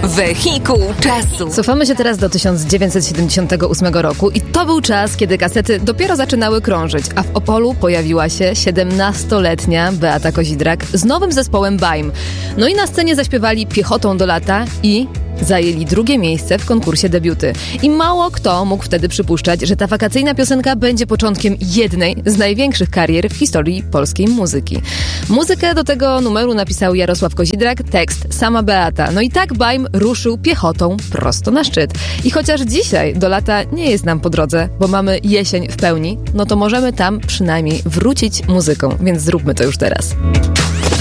Wehikuł czasu. Cofamy się teraz do 1978 roku i to był czas, kiedy kasety dopiero zaczynały krążyć, a w Opolu pojawiła się 17-letnia Beata Kozidrak z nowym zespołem BAIM. No i na scenie zaśpiewali Piechotą do lata i zajęli drugie miejsce w konkursie Debiuty. I mało kto mógł wtedy przypuszczać, że ta wakacyjna piosenka będzie początkiem jednej z największych karier w historii polskiej muzyki. Muzykę do tego numeru napisał Jarosław Kozidrak, tekst sama Beata. No i tak BAIM ruszył piechotą prosto na szczyt. I chociaż dzisiaj do lata nie jest nam po drodze, bo mamy jesień w pełni, no to możemy tam przynajmniej wrócić muzyką, więc zróbmy to już teraz.